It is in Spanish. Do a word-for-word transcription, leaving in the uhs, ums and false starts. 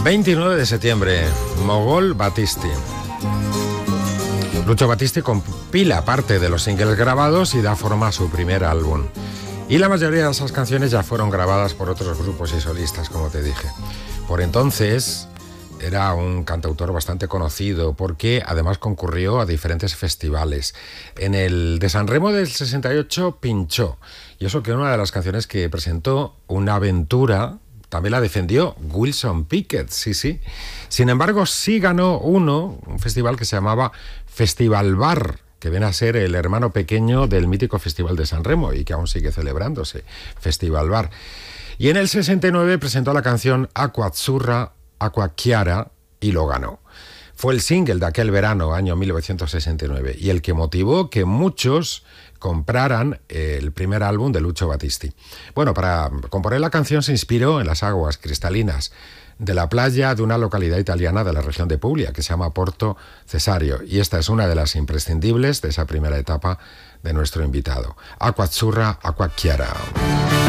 veintinueve de septiembre, Mogol Battisti. Lucio Battisti compila parte de los singles grabados y da forma a su primer álbum. Y la mayoría de esas canciones ya fueron grabadas por otros grupos y solistas, como te dije. Por entonces era un cantautor bastante conocido porque además concurrió a diferentes festivales. En el de Sanremo del sesenta y ocho pinchó. Y eso que una de las canciones que presentó, Una aventura, también la defendió Wilson Pickett, sí, sí. Sin embargo, sí ganó uno, un festival que se llamaba Festival Bar, que viene a ser el hermano pequeño del mítico Festival de Sanremo y que aún sigue celebrándose, Festival Bar. Y en el sesenta y nueve presentó la canción Acqua Azzurra, Acqua Chiara y lo ganó. Fue el single de aquel verano, año mil novecientos sesenta y nueve, y el que motivó que muchos compraran el primer álbum de Lucio Battisti. Bueno, para componer la canción se inspiró en las aguas cristalinas de la playa de una localidad italiana de la región de Puglia, que se llama Porto Cesario, y esta es una de las imprescindibles de esa primera etapa de nuestro invitado. Acqua Azzurra, Acqua Chiara.